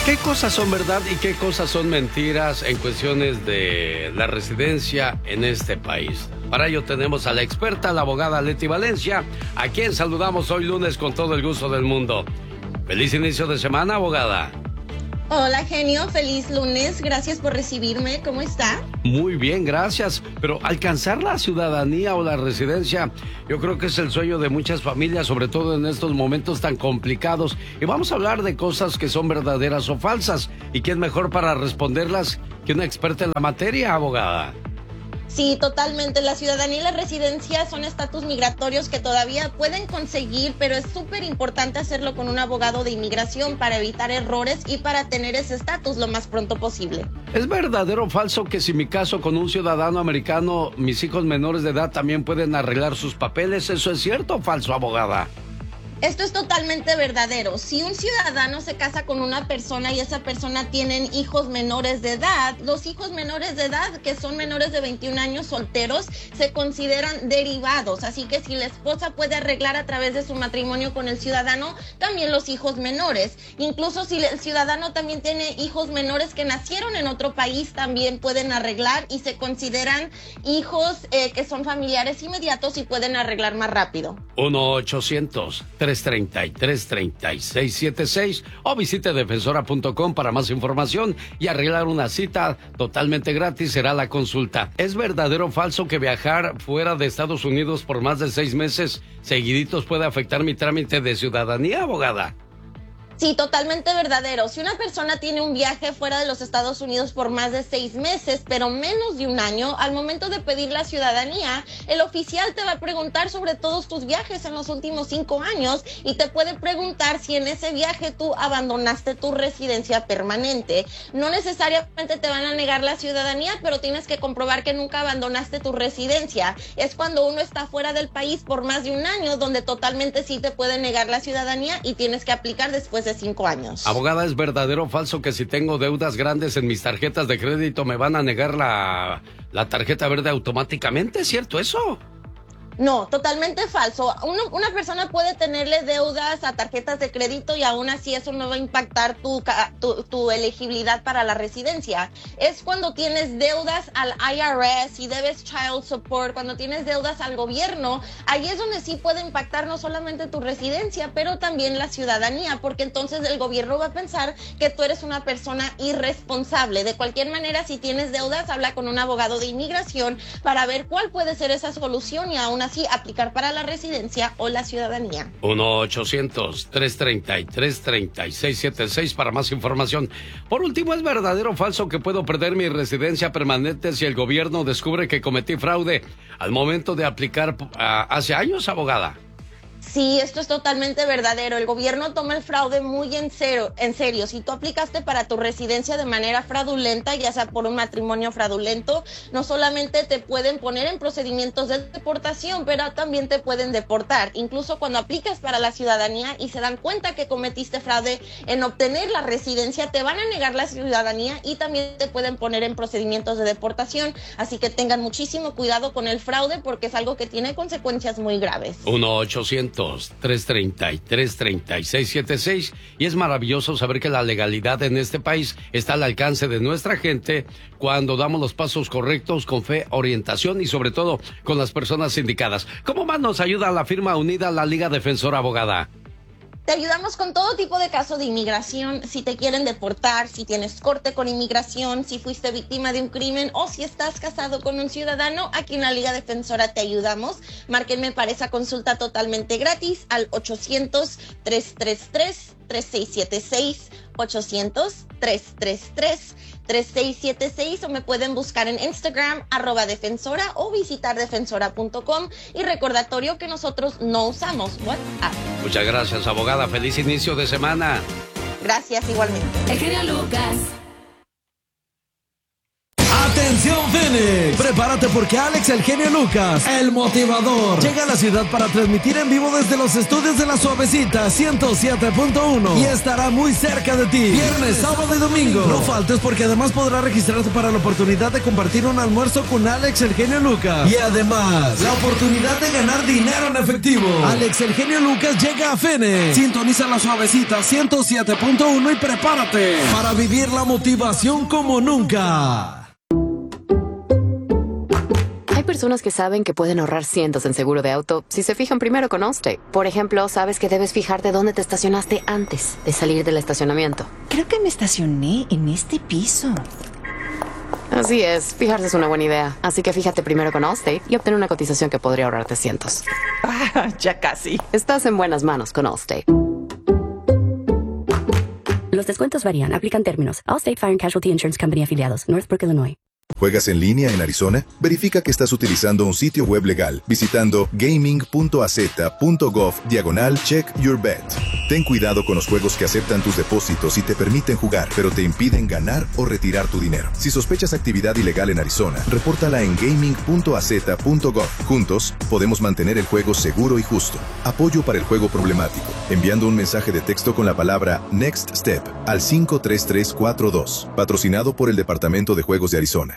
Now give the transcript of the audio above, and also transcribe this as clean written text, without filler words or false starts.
¿Qué cosas son verdad y qué cosas son mentiras en cuestiones de la residencia en este país? Para ello tenemos a la experta, la abogada Leti Valencia, a quien saludamos hoy lunes con todo el gusto del mundo. Feliz inicio de semana, abogada. Hola, genio, feliz lunes, gracias por recibirme, ¿cómo está? Muy bien, gracias, pero alcanzar la ciudadanía o la residencia, yo creo que es el sueño de muchas familias, sobre todo en estos momentos tan complicados, y vamos a hablar de cosas que son verdaderas o falsas, y quién mejor para responderlas que una experta en la materia, abogada. Sí, totalmente. La ciudadanía y la residencia son estatus migratorios que todavía pueden conseguir, pero es súper importante hacerlo con un abogado de inmigración para evitar errores y para tener ese estatus lo más pronto posible. ¿Es verdadero o falso que si me caso con un ciudadano americano, mis hijos menores de edad también pueden arreglar sus papeles? ¿Eso es cierto o falso, abogada? Esto es totalmente verdadero. Si un ciudadano se casa con una persona y esa persona tienen hijos menores de edad, los hijos menores de edad, que son menores de 21 años solteros, se consideran derivados. Así que si la esposa puede arreglar a través de su matrimonio con el ciudadano, también los hijos menores. Incluso si el ciudadano también tiene hijos menores que nacieron en otro país, también pueden arreglar y se consideran hijos que son familiares inmediatos y pueden arreglar más rápido. 1-800-333-3676 o visite defensora.com para más información y arreglar una cita totalmente gratis. Será la consulta. ¿Es verdadero o falso que viajar fuera de Estados Unidos por más de 6 meses seguiditos puede afectar mi trámite de ciudadanía, abogada? Sí, totalmente verdadero. Si una persona tiene un viaje fuera de los Estados Unidos por más de 6 meses, pero menos de un año, al momento de pedir la ciudadanía, el oficial te va a preguntar sobre todos tus viajes en los últimos 5 años y te puede preguntar si en ese viaje tú abandonaste tu residencia permanente. No necesariamente te van a negar la ciudadanía, pero tienes que comprobar que nunca abandonaste tu residencia. Es cuando uno está fuera del país por más de un año, donde totalmente sí te pueden negar la ciudadanía y tienes que aplicar después de 5 años. Abogada, ¿es verdadero o falso que si tengo deudas grandes en mis tarjetas de crédito me van a negar la tarjeta verde automáticamente? ¿Es cierto eso? No, totalmente falso. Una persona puede tenerle deudas a tarjetas de crédito y aún así eso no va a impactar tu elegibilidad para la residencia. Es cuando tienes deudas al IRS y debes child support, cuando tienes deudas al gobierno, ahí es donde sí puede impactar no solamente tu residencia, pero también la ciudadanía, porque entonces el gobierno va a pensar que tú eres una persona irresponsable. De cualquier manera, si tienes deudas, habla con un abogado de inmigración para ver cuál puede ser esa solución y aún así aplicar para la residencia o la ciudadanía. 1-800-333-3676 para más información. Por último, ¿es verdadero o falso que puedo perder mi residencia permanente si el gobierno descubre que cometí fraude al momento de aplicar hace años, abogada? Sí, esto es totalmente verdadero. El gobierno toma el fraude muy en serio. Si tú aplicaste para tu residencia de manera fraudulenta, ya sea por un matrimonio fraudulento, no solamente te pueden poner en procedimientos de deportación, pero también te pueden deportar. Incluso cuando aplicas para la ciudadanía y se dan cuenta que cometiste fraude en obtener la residencia, te van a negar la ciudadanía y también te pueden poner en procedimientos de deportación. Así que tengan muchísimo cuidado con el fraude porque es algo que tiene consecuencias muy graves. 1-800-333-3676 y es maravilloso saber que la legalidad en este país está al alcance de nuestra gente cuando damos los pasos correctos con fe, orientación y sobre todo con las personas indicadas. ¿Cómo más nos ayuda la firma unida, la Liga Defensora, abogada? Te ayudamos con todo tipo de casos de inmigración, si te quieren deportar, si tienes corte con inmigración, si fuiste víctima de un crimen o si estás casado con un ciudadano, aquí en la Liga Defensora te ayudamos. Márquenme para esa consulta totalmente gratis al 800-333-3676, 800-333-3676 o me pueden buscar en Instagram @defensora o visitar defensora.com y recordatorio que nosotros no usamos WhatsApp. Muchas gracias, abogada. Feliz inicio de semana. Gracias, igualmente. El genio Lucas. Motivación Phoenix. Prepárate porque Alex el genio Lucas, el motivador, llega a la ciudad para transmitir en vivo desde los estudios de La Suavecita 107.1 y estará muy cerca de ti. Viernes, sábado y domingo. No faltes porque además podrás registrarte para la oportunidad de compartir un almuerzo con Alex el genio Lucas. Y además, la oportunidad de ganar dinero en efectivo. Alex el genio Lucas llega a Phoenix. Sintoniza La Suavecita 107.1 y prepárate para vivir la motivación como nunca. Hay personas que saben que pueden ahorrar cientos en seguro de auto si se fijan primero con Allstate. Por ejemplo, sabes que debes fijarte dónde te estacionaste antes de salir del estacionamiento. Creo que me estacioné en este piso. Así es, fijarse es una buena idea. Así que fíjate primero con Allstate y obtén una cotización que podría ahorrarte cientos. Ya casi. Estás en buenas manos con Allstate. Los descuentos varían. Aplican términos. Allstate Fire and Casualty Insurance Company afiliados. Northbrook, Illinois. ¿Juegas en línea en Arizona? Verifica que estás utilizando un sitio web legal visitando gaming.az.gov/check-your-bet. Ten cuidado con los juegos que aceptan tus depósitos y te permiten jugar, pero te impiden ganar o retirar tu dinero. Si sospechas actividad ilegal en Arizona, repórtala en gaming.az.gov. Juntos, podemos mantener el juego seguro y justo. Apoyo para el juego problemático. Enviando un mensaje de texto con la palabra Next Step al 53342. Patrocinado por el Departamento de Juegos de Arizona.